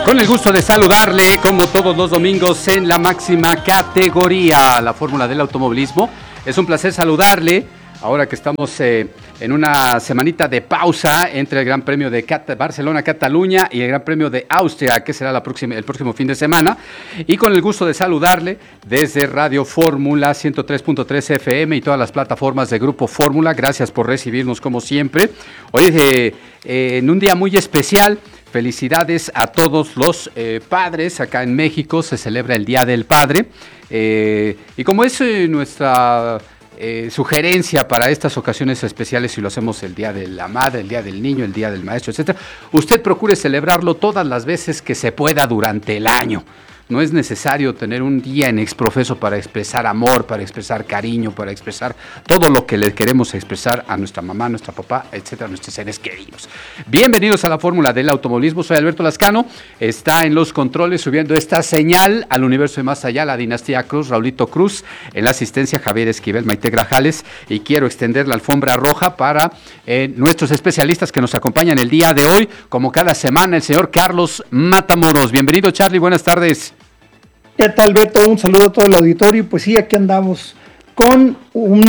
Con el gusto de saludarle, como todos los domingos, en la máxima categoría, la Fórmula del Automovilismo. Es un placer saludarle, ahora que estamos en una semanita de pausa entre el Gran Premio de Barcelona-Cataluña y el Gran Premio de Austria, que será el próximo fin de semana. Y con el gusto de saludarle desde Radio Fórmula 103.3 FM y todas las plataformas de Grupo Fórmula. Gracias por recibirnos como siempre. Hoy en un día muy especial. Felicidades a todos los padres. Acá en México se celebra el Día del Padre. Y como es nuestra sugerencia para estas ocasiones especiales, si lo hacemos el Día de la Madre, el Día del Niño, el Día del Maestro, etcétera, usted procure celebrarlo todas las veces que se pueda durante el año. No es necesario tener un día en exprofeso para expresar amor, para expresar cariño, para expresar todo lo que le queremos expresar a nuestra mamá, a nuestra papá, etcétera, a nuestros seres queridos. Bienvenidos a la Fórmula del Automovilismo. Soy Alberto Lascano. Está en los controles subiendo esta señal al universo de más allá, la dinastía Cruz, Raulito Cruz, en la asistencia Javier Esquivel, Maite Grajales, y quiero extender la alfombra roja para nuestros especialistas que nos acompañan el día de hoy, como cada semana, el señor Carlos Matamoros. Bienvenido, Charlie, buenas tardes. ¿Qué tal, Beto? Un saludo a todo el auditorio. Pues sí, aquí andamos con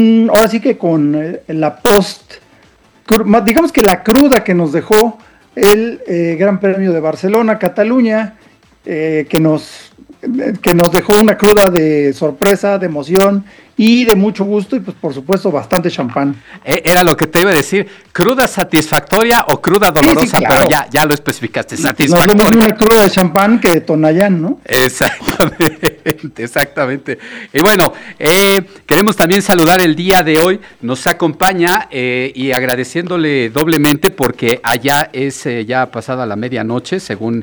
la digamos que la cruda que nos dejó el Gran Premio de Barcelona, Cataluña, que nos dejó una cruda de sorpresa, de emoción y de mucho gusto y pues por supuesto bastante champán. Era lo que te iba a decir, ¿cruda satisfactoria o cruda dolorosa? Sí, claro. Pero ya lo especificaste, satisfactoria. No es una cruda de champán que de Tonayán, ¿no? Exactamente. Y bueno, queremos también saludar el día de hoy, nos acompaña y agradeciéndole doblemente porque allá es ya pasada la medianoche, según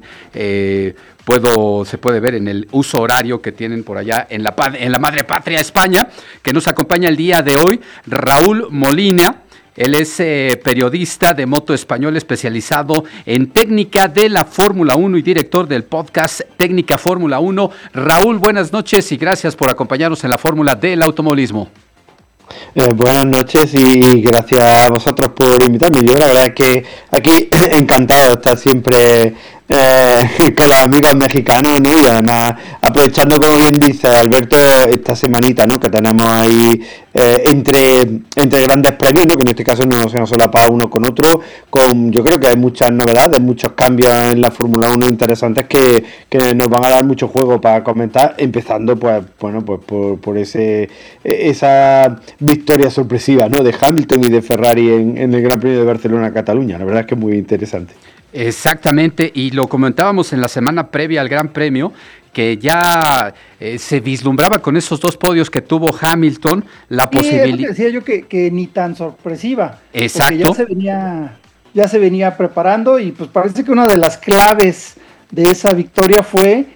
se puede ver en el uso horario que tienen por allá en la madre patria España, que nos acompaña el día de hoy, Raúl Molina. Él es periodista de moto español especializado en técnica de la Fórmula 1 y director del podcast Técnica Fórmula 1. Raúl, buenas noches y gracias por acompañarnos en la Fórmula del Automovilismo. Buenas noches y gracias a vosotros por invitarme. Yo la verdad es que aquí encantado de estar siempre con los amigos mexicanos, ¿no? Y además aprovechando, como bien dice Alberto, esta semanita, ¿no? Que tenemos ahí entre grandes premios, ¿no? Que en este caso no se nos solapa uno con otro, yo creo que hay muchas novedades, muchos cambios en la Fórmula 1 interesantes que nos van a dar mucho juego para comentar, empezando pues por esa victoria sorpresiva, ¿no? De Hamilton y de Ferrari en el Gran Premio de Barcelona-Cataluña. La verdad es que es muy interesante. Exactamente, y lo comentábamos en la semana previa al Gran Premio, que ya se vislumbraba con esos dos podios que tuvo Hamilton, la posibilidad. Decía yo que ni tan sorpresiva. Exacto. Porque ya se venía preparando y pues parece que una de las claves de esa victoria fue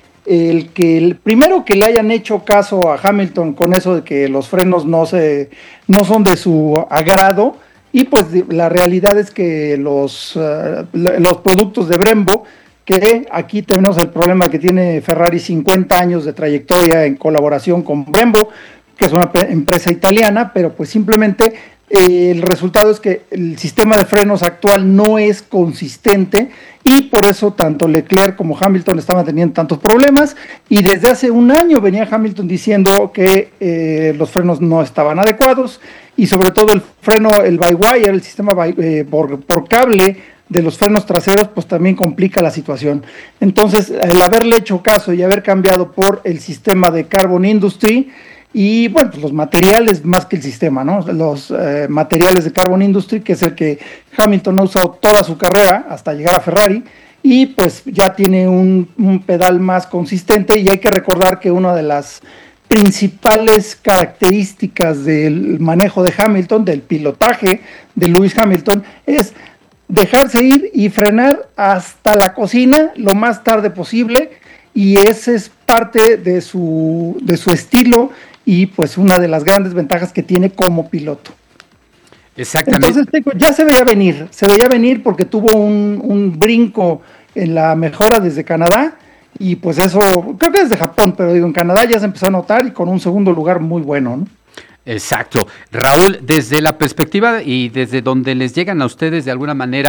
el primero que le hayan hecho caso a Hamilton con eso de que los frenos no son de su agrado. Y pues la realidad es que los productos de Brembo, que aquí tenemos el problema que tiene Ferrari 50 años de trayectoria en colaboración con Brembo, que es una empresa italiana, pero pues simplemente el resultado es que el sistema de frenos actual no es consistente y por eso tanto Leclerc como Hamilton estaban teniendo tantos problemas y desde hace un año venía Hamilton diciendo que los frenos no estaban adecuados y sobre todo el freno, el by-wire, el sistema por cable de los frenos traseros, pues también complica la situación. Entonces, el haberle hecho caso y haber cambiado por el sistema de Carbon Industry y bueno, pues los materiales más que el sistema, ¿no? Los materiales de Carbon Industry, que es el que Hamilton ha usado toda su carrera hasta llegar a Ferrari, y pues ya tiene un pedal más consistente. Y hay que recordar que una de las principales características del manejo de Hamilton, del pilotaje de Lewis Hamilton, es dejarse ir y frenar hasta la cocina lo más tarde posible, y ese es parte de su estilo y pues una de las grandes ventajas que tiene como piloto. Exactamente. Entonces ya se veía venir porque tuvo un brinco en la mejora desde Canadá y pues eso, creo que desde Japón, pero digo, en Canadá ya se empezó a notar y con un segundo lugar muy bueno, ¿no? Exacto. Raúl, desde la perspectiva y desde donde les llegan a ustedes de alguna manera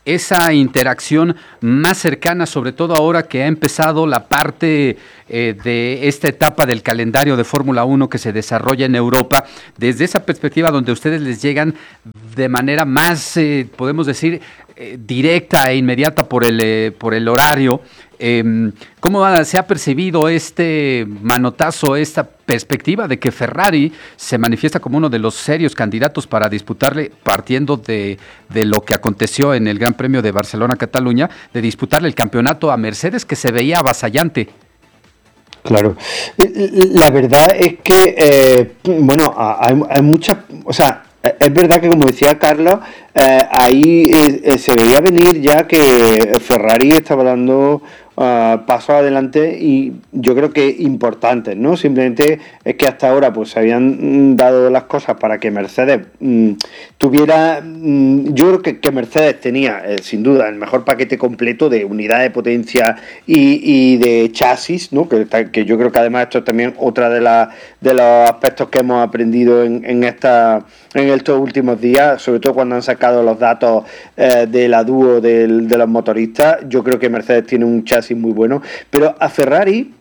esa interacción más cercana, sobre todo ahora que ha empezado la parte de esta etapa del calendario de Fórmula 1 que se desarrolla en Europa, desde esa perspectiva donde ustedes les llegan de manera más, podemos decir, directa e inmediata por el horario? ¿Cómo se ha percibido este manotazo, esta perspectiva de que Ferrari se manifiesta como uno de los serios candidatos para disputarle, partiendo de lo que aconteció en el Gran Premio de Barcelona-Cataluña, de disputarle el campeonato a Mercedes, que se veía avasallante? Claro, la verdad es que, bueno, hay muchas, o sea, es verdad que como decía Carlos, ahí se veía venir ya que Ferrari estaba dando pasos adelante, y yo creo que importantes, ¿no? Simplemente es que hasta ahora pues se habían dado las cosas para que Mercedes tuviera, yo creo que Mercedes tenía sin duda el mejor paquete completo de unidad de potencia y de chasis, ¿no? Que yo creo que además esto es también otra de los aspectos que hemos aprendido en estos últimos días, sobre todo cuando han sacado los datos de la dúo de los motoristas. Yo creo que Mercedes tiene un chasis muy bueno, pero a Ferrari,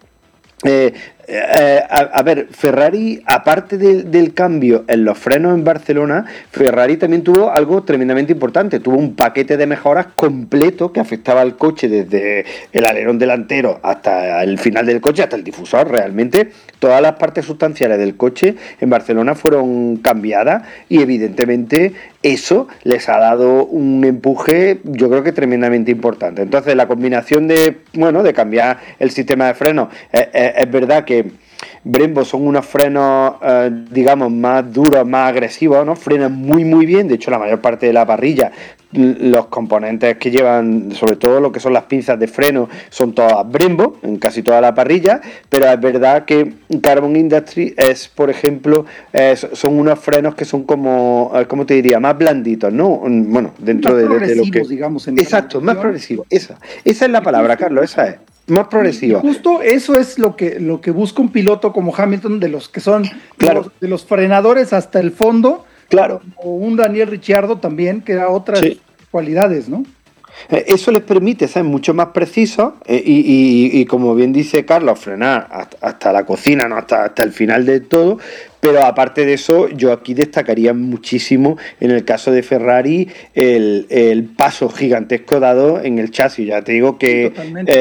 a ver, Ferrari, aparte del cambio en los frenos en Barcelona, Ferrari también tuvo algo tremendamente importante. Tuvo un paquete de mejoras completo que afectaba al coche desde el alerón delantero hasta el final del coche, hasta el difusor. Realmente todas las partes sustanciales del coche en Barcelona fueron cambiadas, y evidentemente eso les ha dado un empuje, yo creo que tremendamente importante. Entonces la combinación de cambiar el sistema de frenos, es verdad que Brembo son unos frenos, digamos, más duros, más agresivos, ¿no? Frenan muy muy bien. De hecho, la mayor parte de la parrilla, los componentes que llevan, sobre todo lo que son las pinzas de freno, son todas Brembo, en casi toda la parrilla. Pero es verdad que Carbon Industries es, por ejemplo, son unos frenos que son como, ¿cómo te diría? Más blanditos, ¿no? Bueno, dentro de lo que, digamos, exacto, más progresivos. Esa es la palabra, Carlos, esa es. Más progresiva. Y justo eso es lo que busca un piloto como Hamilton, de los que son de los frenadores hasta el fondo. Claro. O un Daniel Ricciardo también, que da otras cualidades, ¿no? Eso les permite ser mucho más precisos, y como bien dice Carlos, frenar hasta la cocina, ¿no? hasta el final de todo. Pero aparte de eso, yo aquí destacaría muchísimo en el caso de Ferrari el paso gigantesco dado en el chasis. Ya te digo que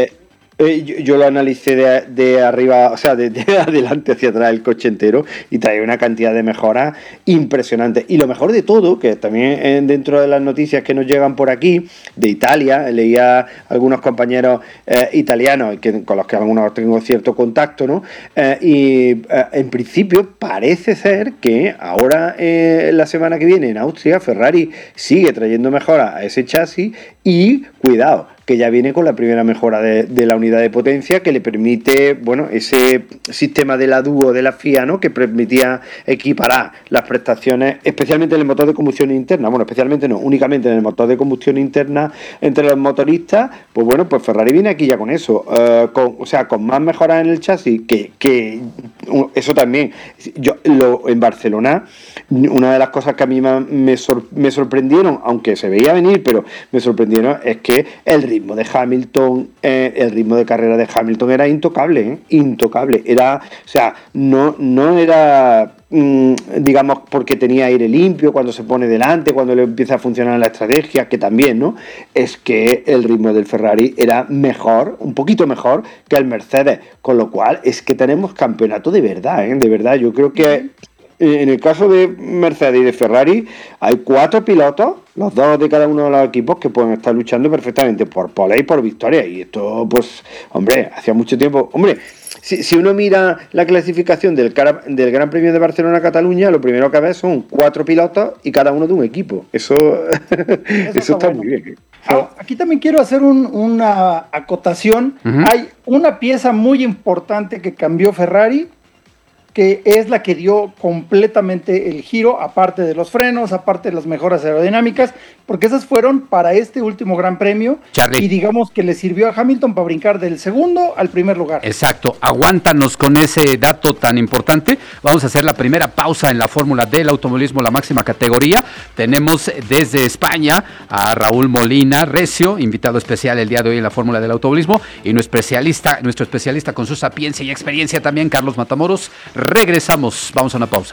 yo lo analicé de arriba, o sea, de adelante hacia atrás el coche entero, y trae una cantidad de mejoras impresionantes. Y lo mejor de todo, que también dentro de las noticias que nos llegan por aquí, de Italia, leía algunos compañeros italianos, con los que algunos tengo cierto contacto, ¿no? Y en principio parece ser que ahora, la semana que viene en Austria, Ferrari sigue trayendo mejoras a ese chasis, y cuidado, que ya viene con la primera mejora de la unidad de potencia, que le permite, bueno, ese sistema de la dúo de la FIA, ¿no? Que permitía equiparar las prestaciones, especialmente en el motor de combustión interna, bueno, especialmente no, únicamente en el motor de combustión interna entre los motoristas. Pues bueno, pues Ferrari viene aquí ya con eso, con más mejoras en el chasis, que eso también. En Barcelona, una de las cosas que a mí me sorprendieron, aunque se veía venir, pero me sorprendieron, es que el ritmo de Hamilton, el ritmo de carrera de Hamilton era intocable, intocable. Era, o sea, no era, digamos, porque tenía aire limpio cuando se pone delante, cuando le empieza a funcionar la estrategia, que también, ¿no? Es que el ritmo del Ferrari era mejor, un poquito mejor que el Mercedes, con lo cual es que tenemos campeonato de verdad, de verdad. Yo creo que en el caso de Mercedes y de Ferrari hay 4 pilotos, los 2 de cada uno de los equipos, que pueden estar luchando perfectamente por pole y por victoria. Y esto, pues, hombre, hacía mucho tiempo. Hombre, si uno mira la clasificación del Gran Premio de Barcelona-Cataluña, lo primero que ves son 4 pilotos y cada uno de un equipo. Eso está bueno. Muy bien. Aquí también quiero hacer una acotación. Uh-huh. Hay una pieza muy importante que cambió Ferrari, que es la que dio completamente el giro, aparte de los frenos, aparte de las mejoras aerodinámicas, porque esas fueron para este último Gran Premio, Charlie. Y digamos que le sirvió a Hamilton para brincar del segundo al primer lugar. Exacto, aguántanos con ese dato tan importante. Vamos a hacer la primera pausa en la fórmula del automovilismo, la máxima categoría. Tenemos desde España a Raúl Molina Recio, invitado especial el día de hoy en la fórmula del automovilismo, y nuestro especialista con su sapiencia y experiencia también, Carlos Matamoros. Regresamos, vamos a una pausa.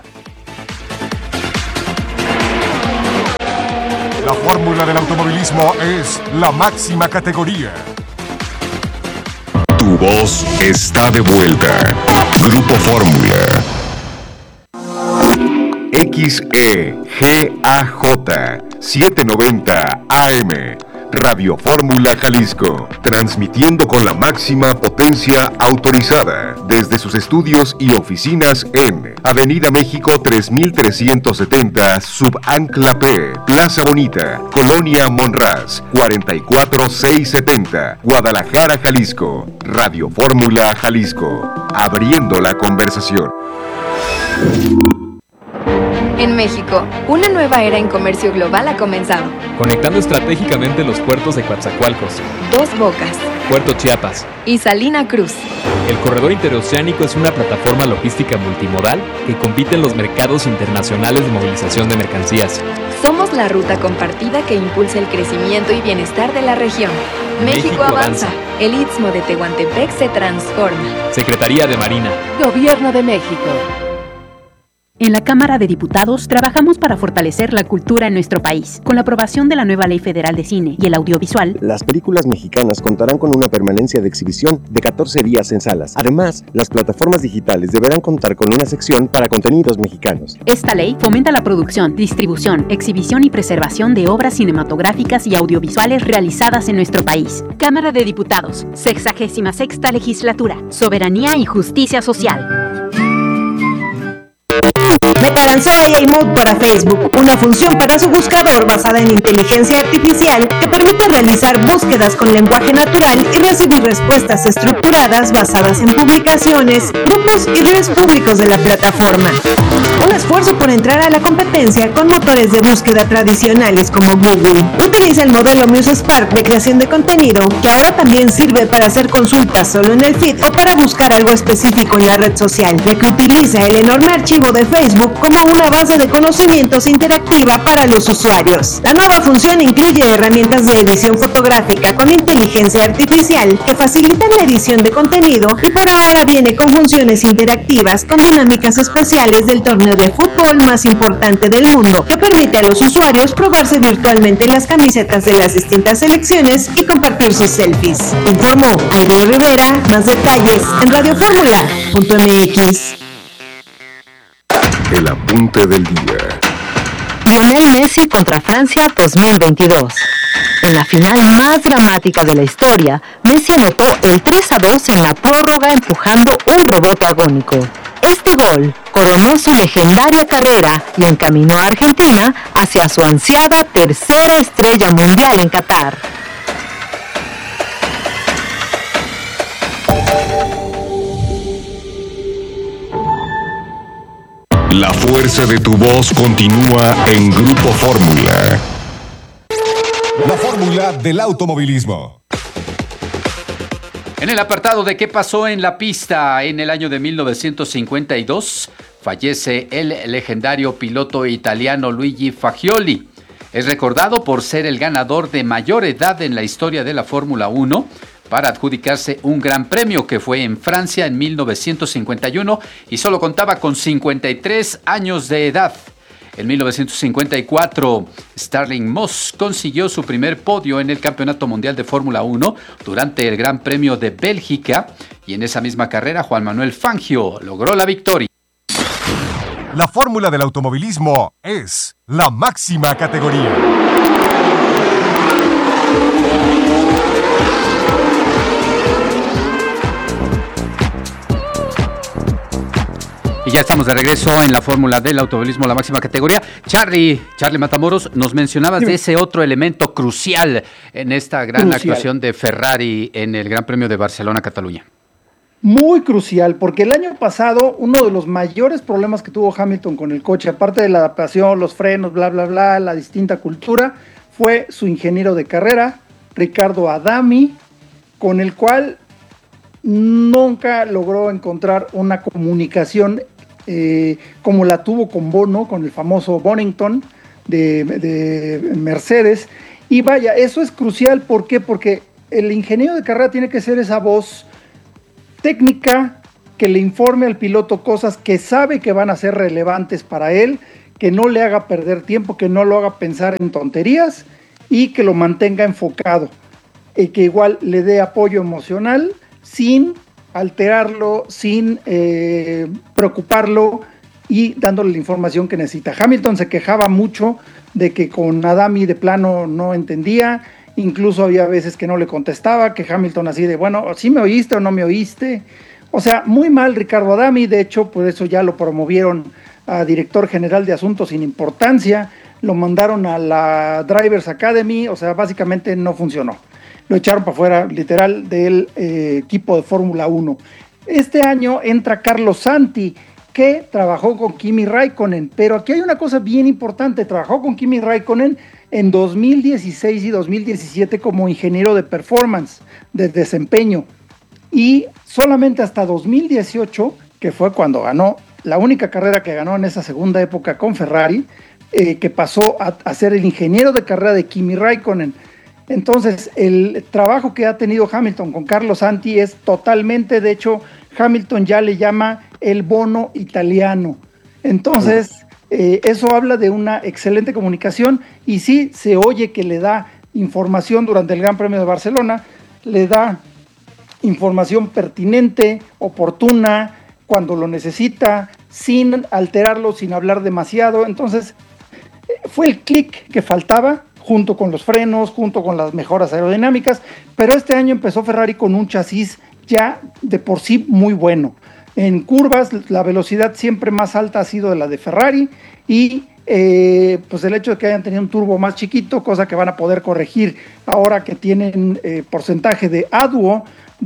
La fórmula del automovilismo es la máxima categoría. Tu voz está de vuelta. Grupo Fórmula. XEGAJ 790 AM. Radio Fórmula Jalisco, transmitiendo con la máxima potencia autorizada desde sus estudios y oficinas en Avenida México 3370, Subancla P, Plaza Bonita, Colonia Monraz, 44670, Guadalajara, Jalisco. Radio Fórmula Jalisco, abriendo la conversación. En México, una nueva era en comercio global ha comenzado. Conectando estratégicamente los puertos de Coatzacoalcos, Dos Bocas Puerto Chiapas y Salina Cruz. El corredor interoceánico es una plataforma logística multimodal que compite en los mercados internacionales de movilización de mercancías. Somos la ruta compartida que impulsa el crecimiento y bienestar de la región. México avanza. El Istmo de Tehuantepec se transforma. Secretaría de Marina. Gobierno de México. En la Cámara de Diputados trabajamos para fortalecer la cultura en nuestro país. Con la aprobación de la nueva Ley Federal de Cine y el Audiovisual, las películas mexicanas contarán con una permanencia de exhibición de 14 días en salas. Además, las plataformas digitales deberán contar con una sección para contenidos mexicanos. Esta ley fomenta la producción, distribución, exhibición y preservación de obras cinematográficas y audiovisuales realizadas en nuestro país. Cámara de Diputados, 66ª Legislatura, Soberanía y Justicia Social. Meta lanzó AI Mode para Facebook, una función para su buscador basada en inteligencia artificial que permite realizar búsquedas con lenguaje natural y recibir respuestas estructuradas basadas en publicaciones, grupos y redes públicos de la plataforma. Un esfuerzo por entrar a la competencia con motores de búsqueda tradicionales como Google. Utiliza el modelo MuseSpark de creación de contenido, que ahora también sirve para hacer consultas solo en el feed o para buscar algo específico en la red social, ya que utiliza el enorme archivo de Facebook como una base de conocimientos interactiva para los usuarios. La nueva función incluye herramientas de edición fotográfica con inteligencia artificial que facilitan la edición de contenido y por ahora viene con funciones interactivas con dinámicas especiales del torneo de fútbol más importante del mundo, que permite a los usuarios probarse virtualmente las camisetas de las distintas selecciones y compartir sus selfies. Informó Aide Rivera. Más detalles en radioformula.mx. El apunte del día. Lionel Messi contra Francia 2022. En la final más dramática de la historia, Messi anotó el 3-2 en la prórroga empujando un rebote agónico. Este gol coronó su legendaria carrera y encaminó a Argentina hacia su ansiada tercera estrella mundial en Qatar. La fuerza de tu voz continúa en Grupo Fórmula. La fórmula del automovilismo. En el apartado de qué pasó en la pista en el año de 1952, fallece el legendario piloto italiano Luigi Fagioli. Es recordado por ser el ganador de mayor edad en la historia de la Fórmula 1 para adjudicarse un gran premio que fue en Francia en 1951 y solo contaba con 53 años de edad. En 1954, Stirling Moss consiguió su primer podio en el Campeonato Mundial de Fórmula 1 durante el Gran Premio de Bélgica y en esa misma carrera Juan Manuel Fangio logró la victoria. La fórmula del automovilismo es la máxima categoría. Y ya estamos de regreso en la fórmula del automovilismo, la máxima categoría. Charlie Matamoros, nos mencionabas de ese otro elemento crucial en esta gran actuación de Ferrari en el Gran Premio de Barcelona-Cataluña. Muy crucial, porque el año pasado uno de los mayores problemas que tuvo Hamilton con el coche, aparte de la adaptación, los frenos, bla, bla, bla, la distinta cultura, fue su ingeniero de carrera, Riccardo Adami, con el cual nunca logró encontrar una comunicación como la tuvo con Bono, con el famoso Bonington de Mercedes. Y vaya, eso es crucial. ¿Por qué? Porque el ingeniero de carrera tiene que ser esa voz técnica que le informe al piloto cosas que sabe que van a ser relevantes para él, que no le haga perder tiempo, que no lo haga pensar en tonterías y que lo mantenga enfocado, y que igual le dé apoyo emocional sin alterarlo, sin preocuparlo y dándole la información que necesita. Hamilton se quejaba mucho de que con Adami de plano no entendía, incluso había veces que no le contestaba, que Hamilton así de, bueno, ¿sí me oíste o no me oíste? O sea, muy mal Riccardo Adami. De hecho, por eso ya lo promovieron a director general de asuntos sin importancia, lo mandaron a la Drivers Academy, o sea, básicamente no funcionó. Lo echaron para afuera, literal, del equipo de Fórmula 1. Este año entra Carlos Santi, que trabajó con Kimi Räikkönen, pero aquí hay una cosa bien importante, trabajó con Kimi Räikkönen en 2016 y 2017 como ingeniero de performance, de desempeño, y solamente hasta 2018, que fue cuando ganó, la única carrera que ganó en esa segunda época con Ferrari, que pasó a ser el ingeniero de carrera de Kimi Räikkönen. Entonces, el trabajo que ha tenido Hamilton con Carlos Santi es totalmente, de hecho, Hamilton ya le llama el Bono italiano. Entonces, eso habla de una excelente comunicación, y sí se oye que le da información durante el Gran Premio de Barcelona, le da información pertinente, oportuna, cuando lo necesita, sin alterarlo, sin hablar demasiado. Entonces, fue el clic que faltaba, junto con los frenos, junto con las mejoras aerodinámicas, pero este año empezó Ferrari con un chasis ya de por sí muy bueno. En curvas, la velocidad siempre más alta ha sido de la de Ferrari, y pues el hecho de que hayan tenido un turbo más chiquito, cosa que van a poder corregir ahora que tienen porcentaje de ADUO,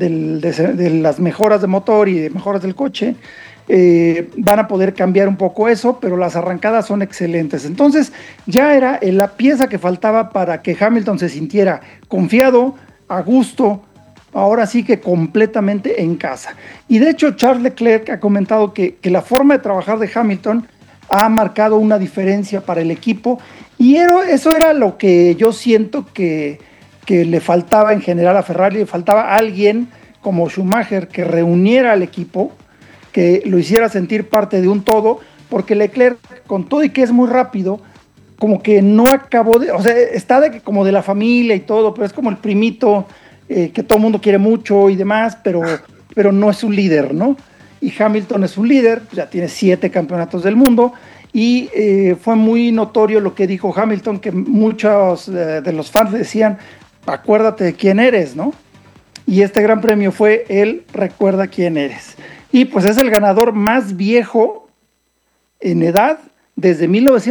de las mejoras de motor y de mejoras del coche, van a poder cambiar un poco eso, pero las arrancadas son excelentes. Entonces ya era la pieza que faltaba para que Hamilton se sintiera confiado, a gusto, ahora sí que completamente en casa. Y de hecho Charles Leclerc ha comentado que la forma de trabajar de Hamilton ha marcado una diferencia para el equipo, y eso era lo que yo siento que le faltaba en general a Ferrari. Le faltaba alguien como Schumacher que reuniera al equipo, que lo hiciera sentir parte de un todo, porque Leclerc, con todo y que es muy rápido, como que no acabó de, o sea, está como de la familia y todo, pero es como el primito que todo el mundo quiere mucho y demás, pero no es un líder, ¿no? Y Hamilton es un líder, ya tiene 7 campeonatos del mundo, y fue muy notorio lo que dijo Hamilton, que muchos de los fans decían, acuérdate de quién eres, ¿no? Y este gran premio fue el recuerda quién eres. Y pues es el ganador más viejo en edad desde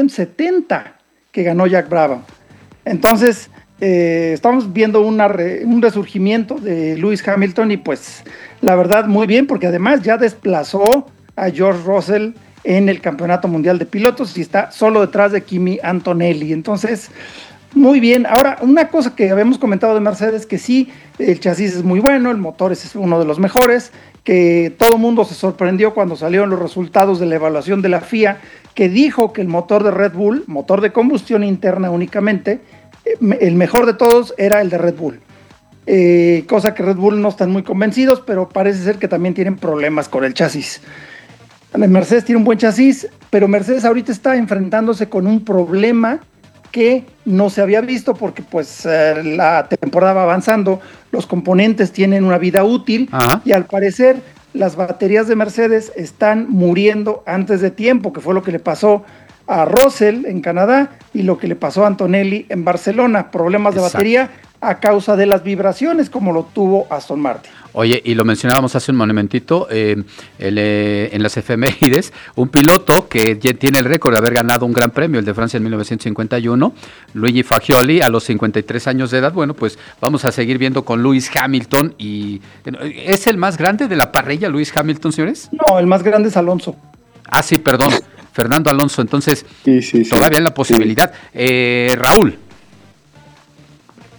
1970 que ganó Jack Brabham. Entonces, estamos viendo un resurgimiento de Lewis Hamilton, y pues la verdad muy bien, porque además ya desplazó a George Russell en el Campeonato Mundial de Pilotos y está solo detrás de Kimi Antonelli. Entonces, muy bien. Ahora, una cosa que habíamos comentado de Mercedes, que sí, el chasis es muy bueno, el motor es uno de los mejores, que todo el mundo se sorprendió cuando salieron los resultados de la evaluación de la FIA, que dijo que el motor de Red Bull, motor de combustión interna únicamente, el mejor de todos era el de Red Bull. Cosa que Red Bull no están muy convencidos, pero parece ser que también tienen problemas con el chasis. Mercedes tiene un buen chasis, pero Mercedes ahorita está enfrentándose con un problema que no se había visto, porque pues la temporada va avanzando, los componentes tienen una vida útil. Ajá. Y al parecer las baterías de Mercedes están muriendo antes de tiempo, que fue lo que le pasó a Russell en Canadá y lo que le pasó a Antonelli en Barcelona, problemas de batería a causa de las vibraciones, como lo tuvo Aston Martin. Oye, y lo mencionábamos hace un momentito, en las efemérides, un piloto que ya tiene el récord de haber ganado un gran premio, el de Francia en 1951, Luigi Fagioli, a los 53 años de edad. Bueno, pues vamos a seguir viendo con Lewis Hamilton. Y ¿es el más grande de la parrilla, Lewis Hamilton, señores? No, el más grande es Alonso. Ah, sí, perdón, Fernando Alonso. Entonces, sí. Todavía hay la posibilidad. Raúl.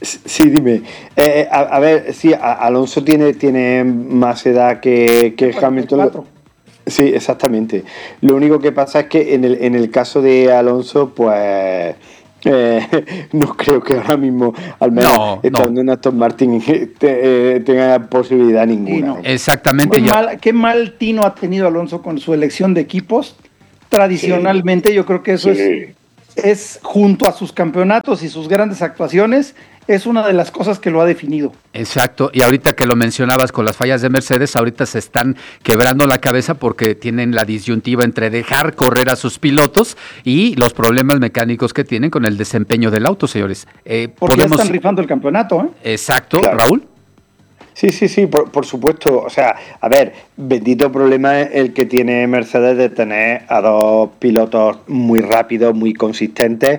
Sí, dime. A ver, sí, Alonso tiene más edad que Hamilton. Sí, exactamente. Lo único que pasa es que en el caso de Alonso, pues no creo que ahora mismo, al menos estando en Aston Martin, tenga posibilidad ninguna. Sí, no. Exactamente. Qué mal tino ha tenido Alonso con su elección de equipos. Tradicionalmente, yo creo que eso es junto a sus campeonatos y sus grandes actuaciones, es una de las cosas que lo ha definido. Exacto, y ahorita que lo mencionabas con las fallas de Mercedes, ahorita se están quebrando la cabeza porque tienen la disyuntiva entre dejar correr a sus pilotos y los problemas mecánicos que tienen con el desempeño del auto, señores. Porque ya están rifando el campeonato, ¿eh? Exacto, claro. Raúl. Sí, por supuesto. O sea, a ver, bendito problema es el que tiene Mercedes de tener a dos pilotos muy rápidos, muy consistentes,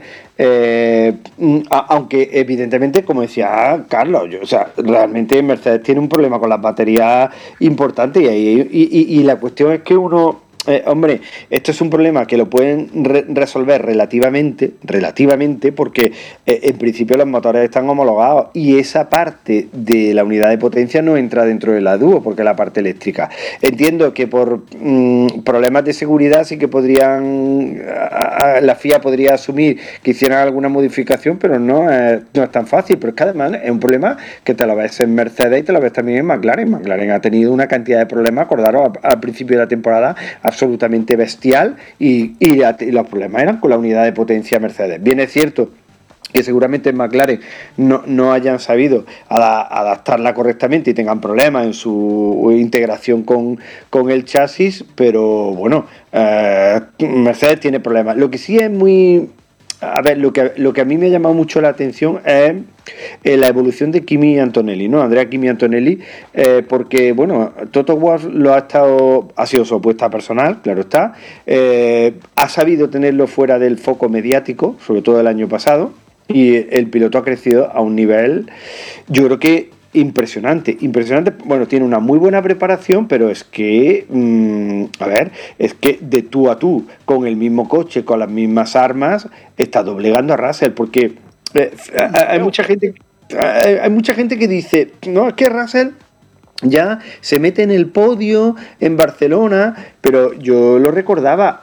aunque evidentemente, como decía Carlos, realmente Mercedes tiene un problema con las baterías importante y la cuestión es que uno... hombre, esto es un problema que lo pueden resolver relativamente, porque en principio los motores están homologados y esa parte de la unidad de potencia no entra dentro de la dúo, porque es la parte eléctrica. Entiendo que por problemas de seguridad sí que la FIA podría asumir que hicieran alguna modificación, pero no es tan fácil. Pero es que además es un problema que te lo ves en Mercedes y te lo ves también en McLaren. McLaren ha tenido una cantidad de problemas, acordaros, al principio de la temporada, absolutamente bestial y los problemas eran con la unidad de potencia Mercedes. Bien es cierto que seguramente en McLaren no hayan sabido adaptarla correctamente y tengan problemas en su integración con el chasis, pero bueno, Mercedes tiene problemas. Lo que sí es muy... A ver, lo que a mí me ha llamado mucho la atención es la evolución de Kimi Antonelli, ¿no? Andrea Kimi Antonelli, porque, bueno, Toto Wolff ha sido su apuesta personal, claro está, ha sabido tenerlo fuera del foco mediático, sobre todo el año pasado, y el piloto ha crecido a un nivel, yo creo que impresionante. Bueno, tiene una muy buena preparación, pero es que es que de tú a tú, con el mismo coche, con las mismas armas, está doblegando a Russell, porque hay mucha gente que dice, no, es que Russell ya se mete en el podio en Barcelona, pero yo lo recordaba,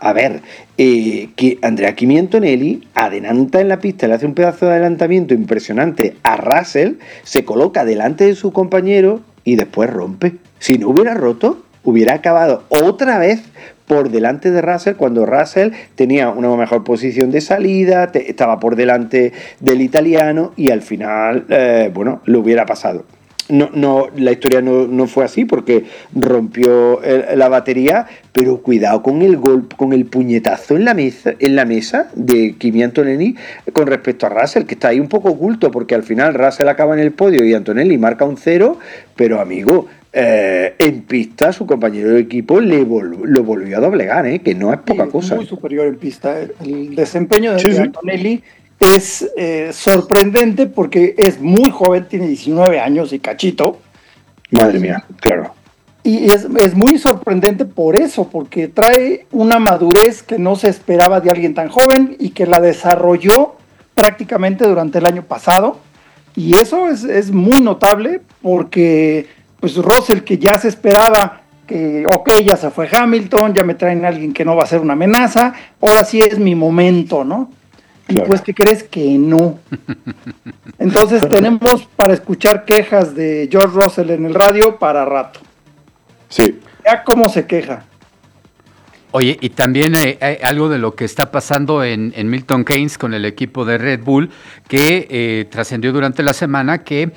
que Andrea Kimi Antonelli adelanta en la pista, le hace un pedazo de adelantamiento impresionante a Russell, se coloca delante de su compañero y después rompe. Si no hubiera roto, hubiera acabado otra vez por delante de Russell, cuando Russell tenía una mejor posición de salida, estaba por delante del italiano y al final, lo hubiera pasado. No, la historia no fue así porque rompió la batería, pero cuidado con el golpe, con el puñetazo en la mesa de Kimi Antonelli con respecto a Russell, que está ahí un poco oculto porque al final Russell acaba en el podio y Antonelli marca un 0, pero amigo, en pista su compañero de equipo lo volvió a doblegar, que no es poca cosa. Muy superior en pista. El desempeño de Antonelli es sorprendente porque es muy joven, tiene 19 años y cachito. Madre mía, claro. Y es muy sorprendente por eso, porque trae una madurez que no se esperaba de alguien tan joven y que la desarrolló prácticamente durante el año pasado. Y eso es muy notable porque pues Russell, que ya se esperaba que, ya se fue Hamilton, ya me traen a alguien que no va a ser una amenaza, ahora sí es mi momento, ¿no? Claro. Y pues, ¿qué crees? Que no. Entonces tenemos para escuchar quejas de George Russell en el radio para rato. Sí. Ya cómo se queja. Oye, y también hay algo de lo que está pasando en Milton Keynes con el equipo de Red Bull, que trascendió durante la semana que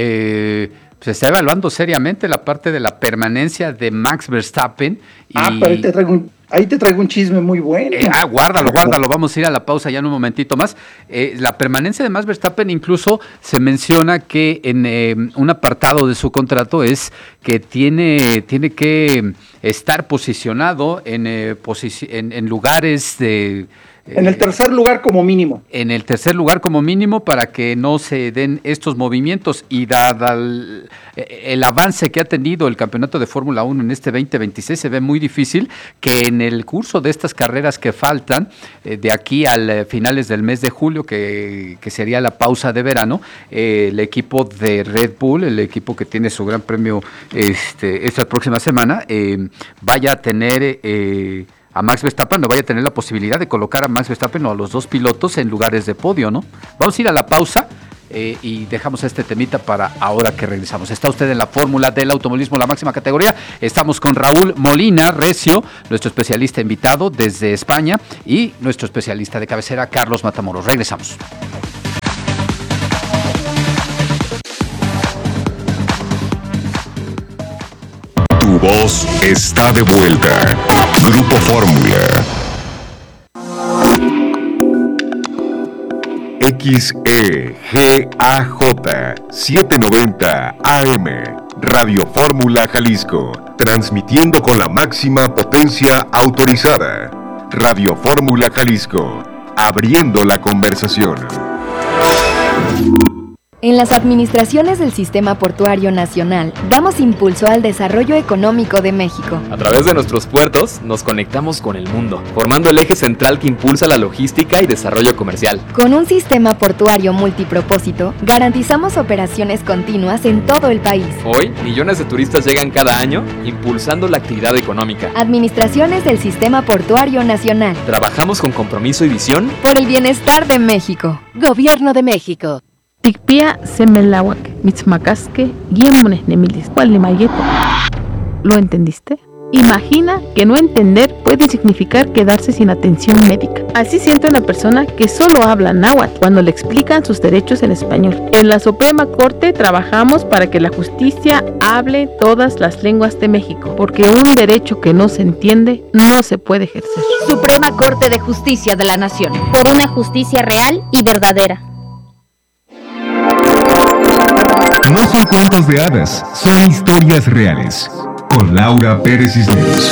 se está evaluando seriamente la parte de la permanencia de Max Verstappen. Pero ahí te traigo un chisme muy bueno. Guárdalo, vamos a ir a la pausa ya en un momentito más. La permanencia de Max Verstappen, incluso se menciona que en un apartado de su contrato es que tiene que estar posicionado en lugares En el tercer lugar como mínimo. En el tercer lugar como mínimo para que no se den estos movimientos y dada el avance que ha tenido el campeonato de Fórmula 1 en este 2026 se ve muy difícil que en el curso de estas carreras que faltan de aquí al finales del mes de julio que sería la pausa de verano, el equipo de Red Bull, el equipo que tiene su gran premio esta próxima semana, vaya a tener a Max Verstappen, no vaya a tener la posibilidad de colocar a Max Verstappen o a los dos pilotos en lugares de podio, ¿no? Vamos a ir a la pausa y dejamos este temita para ahora que regresamos. Está usted en la fórmula del automovilismo, la máxima categoría. Estamos con Raúl Molina Recio, nuestro especialista invitado desde España, y nuestro especialista de cabecera, Carlos Matamoros. Regresamos. Tu voz está de vuelta. Grupo Fórmula. XEGAJ 790 AM. Radio Fórmula Jalisco. Transmitiendo con la máxima potencia autorizada. Radio Fórmula Jalisco. Abriendo la conversación. En las administraciones del Sistema Portuario Nacional, damos impulso al desarrollo económico de México. A través de nuestros puertos, nos conectamos con el mundo, formando el eje central que impulsa la logística y desarrollo comercial. Con un sistema portuario multipropósito, garantizamos operaciones continuas en todo el país. Hoy, millones de turistas llegan cada año, impulsando la actividad económica. Administraciones del Sistema Portuario Nacional. Trabajamos con compromiso y visión por el bienestar de México. Gobierno de México. Tikpia semelawak, mitzmacasque, guiemones nemilis, cualimayeto. ¿Lo entendiste? Imagina que no entender puede significar quedarse sin atención médica. Así siente una persona que solo habla náhuatl cuando le explican sus derechos en español. En la Suprema Corte trabajamos para que la justicia hable todas las lenguas de México, porque un derecho que no se entiende no se puede ejercer. Suprema Corte de Justicia de la Nación. Por una justicia real y verdadera. No son cuentos de hadas, son historias reales. Con Laura Pérez Cisneros.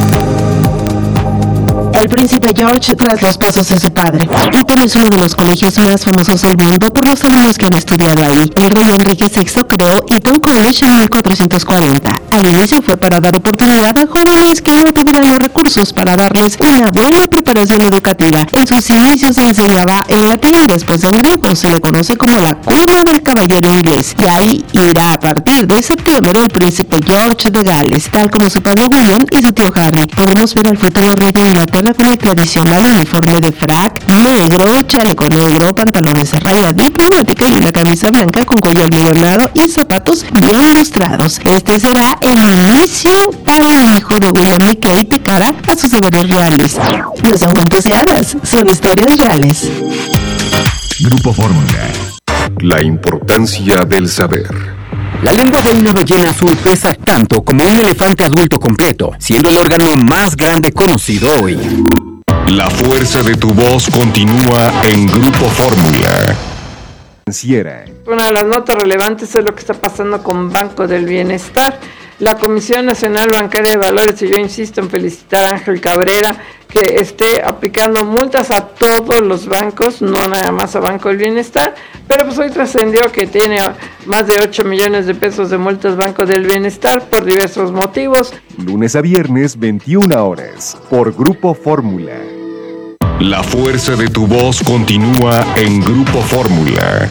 El príncipe George tras los pasos de su padre. Eton es uno de los colegios más famosos del mundo por los alumnos que han estudiado ahí. El rey Enrique VI creó Eton College en 1440. Al inicio fue para dar oportunidad a jóvenes que no tuvieran los recursos para darles una buena preparación educativa. En sus inicios se enseñaba en latín y después en griego. Se le conoce como la cuna del caballero inglés. Y ahí irá a partir de septiembre el príncipe George de Gales, tal como su padre William y su tío Harry. Podemos ver al futuro rey de Inglaterra con el tradicional uniforme de frac negro, chaleco negro, pantalones a raya diplomática y una camisa blanca con cuello almidonado y zapatos bien lustrados. Este será el inicio para el hijo de William y Kate de cara a sus deberes reales. No son cuentos de hadas, son historias reales. Grupo Fórmula. La importancia del saber. La lengua de una ballena azul pesa tanto como un elefante adulto completo, siendo el órgano más grande conocido hoy. La fuerza de tu voz continúa en Grupo Fórmula. Una de las notas relevantes es lo que está pasando con Banco del Bienestar. La Comisión Nacional Bancaria de Valores, y yo insisto en felicitar a Ángel Cabrera, que esté aplicando multas a todos los bancos, no nada más a Banco del Bienestar, pero pues hoy trascendió que tiene más de 8 millones de pesos de multas Banco del Bienestar por diversos motivos. Lunes a viernes, 21 horas, por Grupo Fórmula. La fuerza de tu voz continúa en Grupo Fórmula.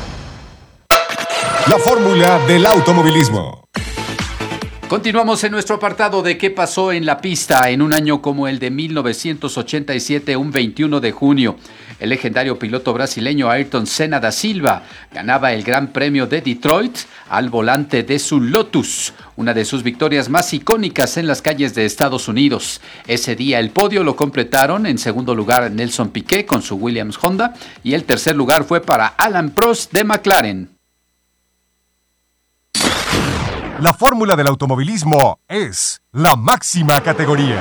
La fórmula del automovilismo. Continuamos en nuestro apartado de qué pasó en la pista en un año como el de 1987, un 21 de junio. El legendario piloto brasileño Ayrton Senna da Silva ganaba el Gran Premio de Detroit al volante de su Lotus, una de sus victorias más icónicas en las calles de Estados Unidos. Ese día el podio lo completaron en segundo lugar Nelson Piquet con su Williams Honda y el tercer lugar fue para Alan Prost de McLaren. La fórmula del automovilismo es la máxima categoría.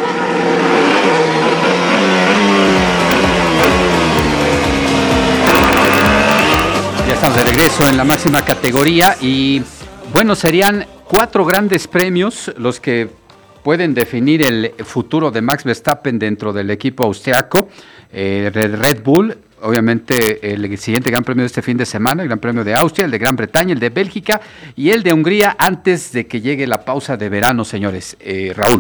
Ya estamos de regreso en la máxima categoría y bueno, serían 4 grandes premios los que pueden definir el futuro de Max Verstappen dentro del equipo austriaco, Red Bull. Obviamente el siguiente Gran Premio de este fin de semana, el Gran Premio de Austria, el de Gran Bretaña, el de Bélgica y el de Hungría antes de que llegue la pausa de verano, señores. Raúl.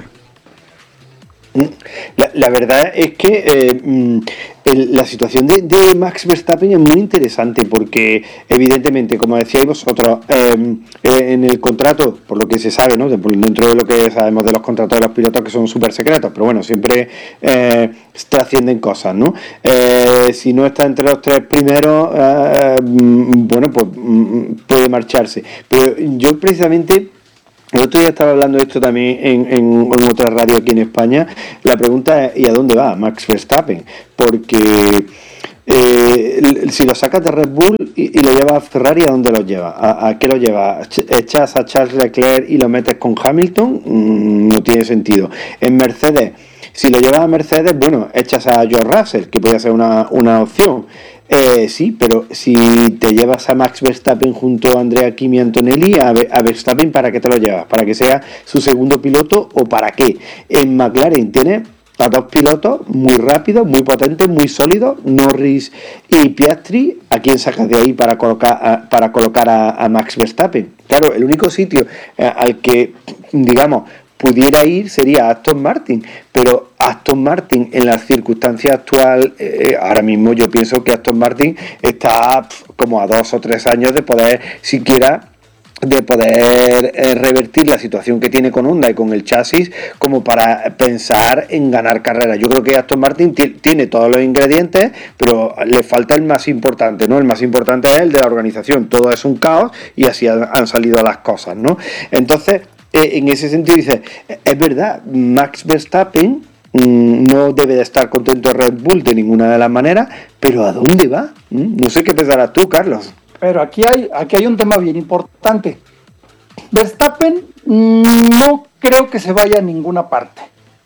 La verdad es que la situación de Max Verstappen es muy interesante porque evidentemente, como decíais vosotros, en el contrato, por lo que se sabe, ¿no? Dentro de lo que sabemos de los contratos de los pilotos, que son súper secretos, pero bueno, siempre trascienden cosas, ¿no? Si no está entre los 3 primeros, bueno, pues puede marcharse. Pero yo precisamente... El otro día estaba hablando de esto también en otra radio aquí en España. La pregunta es, ¿y a dónde va Max Verstappen? Porque si lo sacas de Red Bull y lo llevas a Ferrari, ¿a dónde lo llevas? ¿A qué lo llevas? ¿Echas a Charles Leclerc y lo metes con Hamilton? No tiene sentido. En Mercedes, si lo llevas a Mercedes, bueno, echas a George Russell, que podría ser una opción. Sí, pero si te llevas a Max Verstappen junto a Andrea Kimi y Antonelli, a Verstappen, ¿para qué te lo llevas? ¿Para que sea su segundo piloto o para qué? En McLaren tiene a 2 pilotos muy rápidos, muy potentes, muy sólidos, Norris y Piastri. ¿A quién sacas de ahí para colocar a Max Verstappen? Claro, el único sitio al que, digamos, pudiera ir sería Aston Martin, pero Aston Martin en las circunstancias actuales, ahora mismo yo pienso que Aston Martin está como a 2 o 3 años de poder siquiera revertir la situación que tiene con Honda y con el chasis como para pensar en ganar carreras. Yo creo que Aston Martin tiene todos los ingredientes, pero le falta el más importante, ¿no? El más importante es el de la organización. Todo es un caos y así han salido las cosas, ¿no? Entonces, en ese sentido dice, es verdad, Max Verstappen no debe de estar contento Red Bull de ninguna de las maneras, pero ¿a dónde va? No sé qué pensarás tú, Carlos. Pero aquí hay un tema bien importante. Verstappen no creo que se vaya a ninguna parte.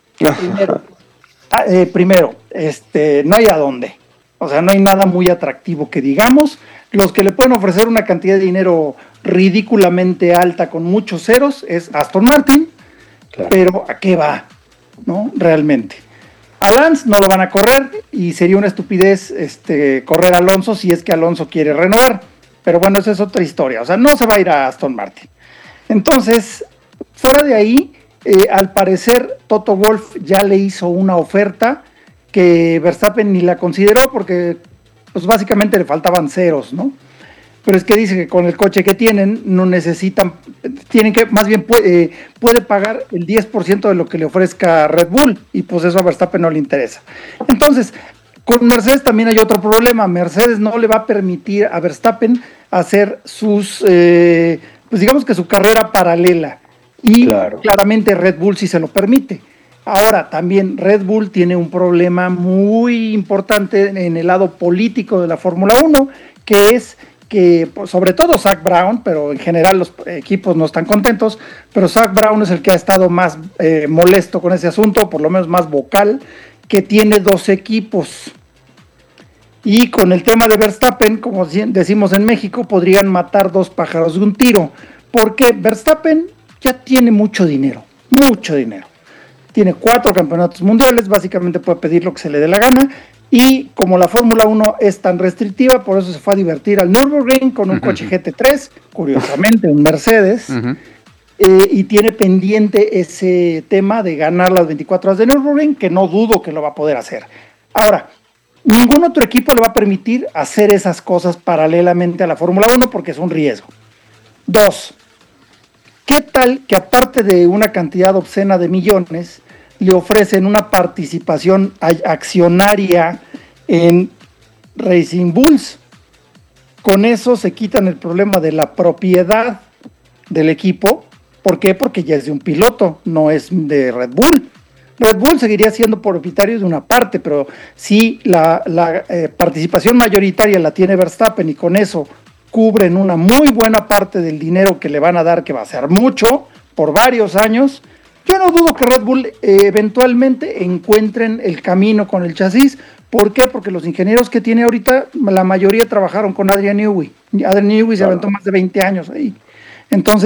Primero, no hay a dónde. O sea, no hay nada muy atractivo que digamos. Los que le pueden ofrecer una cantidad de dinero ridículamente alta con muchos ceros es Aston Martin, claro. Pero ¿a qué va? ¿No? Realmente. A Lance no lo van a correr y sería una estupidez correr a Alonso si es que Alonso quiere renovar. Pero bueno, esa es otra historia. O sea, no se va a ir a Aston Martin. Entonces, fuera de ahí, al parecer Toto Wolff ya le hizo una oferta que Verstappen ni la consideró porque pues básicamente le faltaban ceros, ¿no? Pero es que dice que con el coche que tienen no necesitan, tienen que, más bien puede pagar el 10% de lo que le ofrezca Red Bull y pues eso a Verstappen no le interesa. Entonces, con Mercedes también hay otro problema. Mercedes no le va a permitir a Verstappen hacer sus, pues digamos que su carrera paralela. Y claro, claramente Red Bull sí se lo permite. Ahora, también Red Bull tiene un problema muy importante en el lado político de la Fórmula 1, que es que, sobre todo Zak Brown, pero en general los equipos no están contentos, pero Zak Brown es el que ha estado más molesto con ese asunto, por lo menos más vocal, que tiene 2 equipos. Y con el tema de Verstappen, como decimos en México, podrían matar 2 pájaros de un tiro, porque Verstappen ya tiene mucho dinero. Tiene 4 campeonatos mundiales, básicamente puede pedir lo que se le dé la gana, y como la Fórmula 1 es tan restrictiva, por eso se fue a divertir al Nürburgring con un coche GT3, curiosamente un Mercedes, y tiene pendiente ese tema de ganar las 24 horas de Nürburgring, que no dudo que lo va a poder hacer. Ahora, ningún otro equipo le va a permitir hacer esas cosas paralelamente a la Fórmula 1 porque es un riesgo. 2. ¿Qué tal que aparte de una cantidad obscena de millones, le ofrecen una participación accionaria en Racing Bulls? Con eso se quitan el problema de la propiedad del equipo. ¿Por qué? Porque ya es de un piloto, no es de Red Bull. Red Bull seguiría siendo propietario de una parte, pero si la participación mayoritaria la tiene Verstappen y con eso cubren una muy buena parte del dinero que le van a dar, que va a ser mucho, por varios años, yo no dudo que Red Bull eventualmente encuentren el camino con el chasis. ¿Por qué? Porque los ingenieros que tiene ahorita, la mayoría trabajaron con Adrian Newey. Adrian Newey se aventó más de 20 años ahí. Entonces,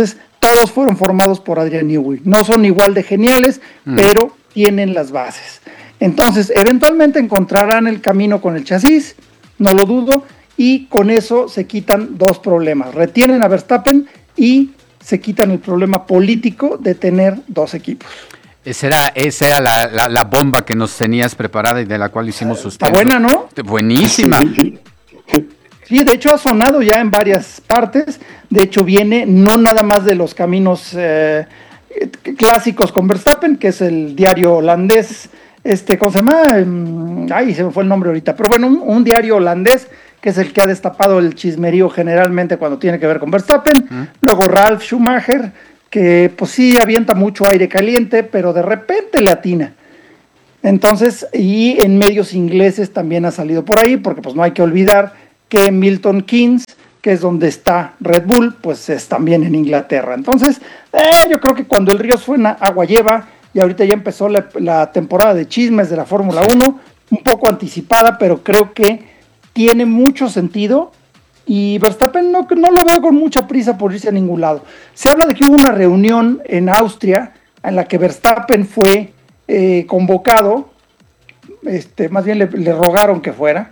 todos fueron formados por Adrian Newey. No son igual de geniales, pero tienen las bases. Entonces, eventualmente encontrarán el camino con el chasis, no lo dudo, y con eso se quitan dos problemas. Retienen a Verstappen y se quitan el problema político de tener dos equipos. Esa era la bomba que nos tenías preparada y de la cual hicimos suspenso. Está buena, ¿no? Buenísima. Sí, de hecho ha sonado ya en varias partes. De hecho viene no nada más de los caminos clásicos con Verstappen, que es el diario holandés, ¿cómo se llama? Ay, se me fue el nombre ahorita. Pero bueno, un diario holandés, que es el que ha destapado el chismerío generalmente cuando tiene que ver con Verstappen. Luego Ralf Schumacher, que pues sí avienta mucho aire caliente, pero de repente le atina. Entonces, y en medios ingleses también ha salido por ahí, porque pues no hay que olvidar que Milton Keynes, que es donde está Red Bull, pues es también en Inglaterra. Entonces, yo creo que cuando el río suena, agua lleva, y ahorita ya empezó la temporada de chismes de la Fórmula 1, un poco anticipada, pero creo que tiene mucho sentido. Y Verstappen no lo veo con mucha prisa por irse a ningún lado. Se habla de que hubo una reunión en Austria en la que Verstappen fue convocado, más bien le rogaron que fuera,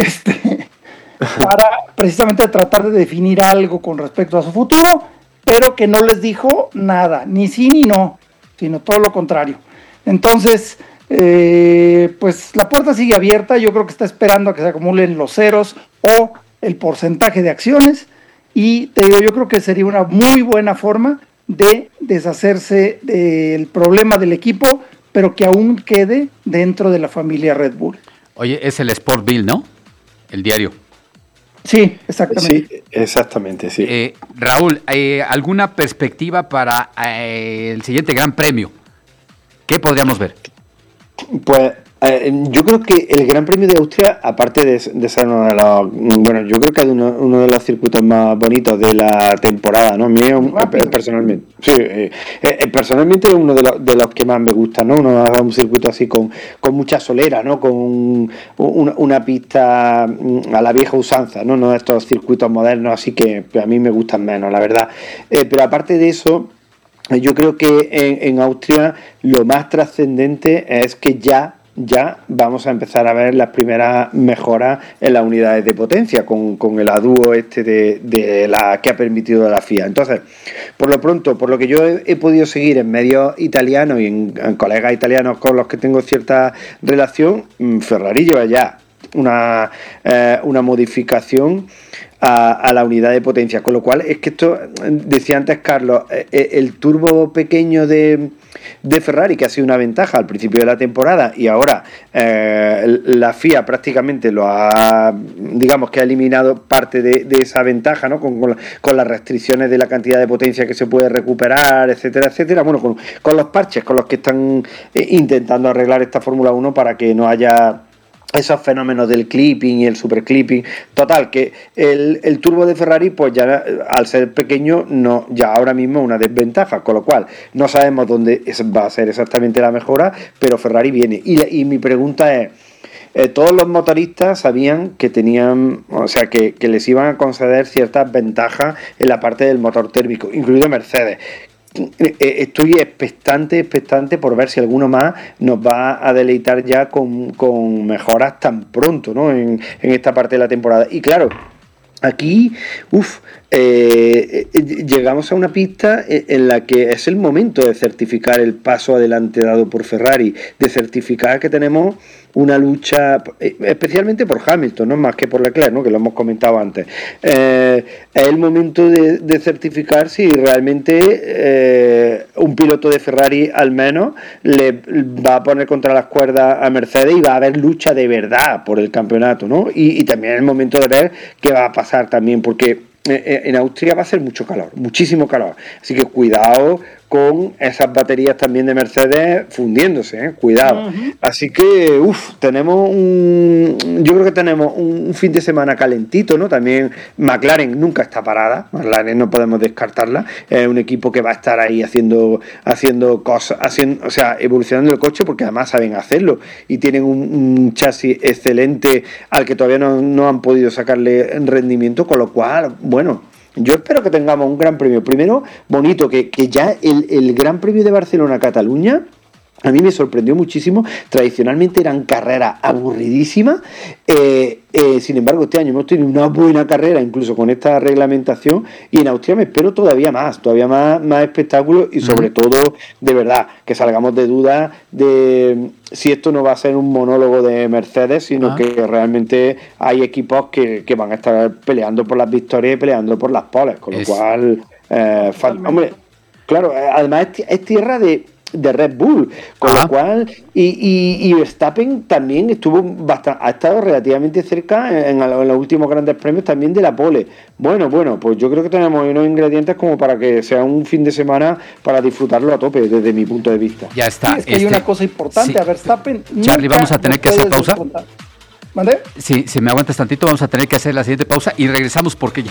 para precisamente tratar de definir algo con respecto a su futuro, pero que no les dijo nada, ni sí ni no, sino todo lo contrario. Entonces, pues la puerta sigue abierta. Yo creo que está esperando a que se acumulen los ceros o el porcentaje de acciones, y te digo, yo creo que sería una muy buena forma de deshacerse del problema del equipo, pero que aún quede dentro de la familia Red Bull. Oye, es el Sport Bill, ¿no? El diario. Sí, exactamente. Sí, exactamente, sí. Raúl, ¿alguna perspectiva para el siguiente Gran Premio? ¿Qué podríamos ver? Pues yo creo que el Gran Premio de Austria, aparte de ser uno de los, bueno, yo creo que es uno de los circuitos más bonitos de la temporada, ¿no? A mí personalmente, sí, personalmente es uno de los que más me gusta, ¿no? Un circuito así con mucha solera, ¿no? Con una pista a la vieja usanza, ¿no? No estos circuitos modernos, así que a mí me gustan menos, la verdad. Pero aparte de eso, yo creo que en Austria lo más trascendente es que ya vamos a empezar a ver las primeras mejoras en las unidades de potencia con el adúo de la que ha permitido la FIA. Entonces, por lo pronto, por lo que yo he podido seguir en medios italianos y en colegas italianos con los que tengo cierta relación, Ferrari lleva ya una modificación a la unidad de potencia, con lo cual es que esto, decía antes Carlos, el turbo pequeño de Ferrari, que ha sido una ventaja al principio de la temporada, y ahora la FIA prácticamente lo ha, digamos que ha eliminado parte de esa ventaja, ¿no? Con las restricciones de la cantidad de potencia que se puede recuperar, etcétera, etcétera. Bueno, con los parches con los que están intentando arreglar esta Fórmula 1 para que no haya esos fenómenos del clipping y el super clipping. Total, que el turbo de Ferrari, pues ya al ser pequeño, no, ya ahora mismo es una desventaja, con lo cual no sabemos dónde va a ser exactamente la mejora, pero Ferrari viene. Y mi pregunta es, todos los motoristas sabían que tenían, o sea, que les iban a conceder ciertas ventajas en la parte del motor térmico, incluido Mercedes. Estoy expectante por ver si alguno más nos va a deleitar ya con mejoras tan pronto, ¿no? En esta parte de la temporada. Y claro, aquí llegamos a una pista en la que es el momento de certificar el paso adelante dado por Ferrari, de certificar que tenemos una lucha, especialmente por Hamilton, no más que por Leclerc, ¿no? Que lo hemos comentado antes. Es el momento de certificar si realmente un piloto de Ferrari al menos le va a poner contra las cuerdas a Mercedes y va a haber lucha de verdad por el campeonato, ¿no? Y también es el momento de ver qué va a pasar también, porque en Austria va a ser mucho calor, muchísimo calor, así que cuidado con esas baterías también de Mercedes fundiéndose, cuidado. Así que, yo creo que tenemos un fin de semana calentito, ¿no? También McLaren nunca está parada, McLaren no podemos descartarla, es un equipo que va a estar ahí haciendo cosas, o sea, evolucionando el coche, porque además saben hacerlo y tienen un chasis excelente al que todavía no han podido sacarle rendimiento, con lo cual, bueno, Yo espero que tengamos un gran premio. Primero, bonito, que ya el Gran Premio de Barcelona-Cataluña a mí me sorprendió muchísimo. Tradicionalmente eran carreras aburridísimas. Sin embargo, este año hemos tenido una buena carrera, incluso con esta reglamentación. Y en Austria me espero todavía más espectáculos y sobre todo, de verdad, que salgamos de dudas de si esto no va a ser un monólogo de Mercedes, sino que realmente hay equipos que van a estar peleando por las victorias y peleando por las poles. Con lo cual, hombre, claro, además es tierra de Red Bull, con lo cual y Verstappen también ha estado relativamente cerca en los últimos grandes premios también de la pole. Bueno, pues yo creo que tenemos unos ingredientes como para que sea un fin de semana para disfrutarlo a tope desde mi punto de vista. Ya está. Sí, es que hay una cosa importante, a Verstappen Charlie, vamos a tener que hacer pausa. ¿Mande? Sí, si me aguantas tantito, vamos a tener que hacer la siguiente pausa y regresamos porque ya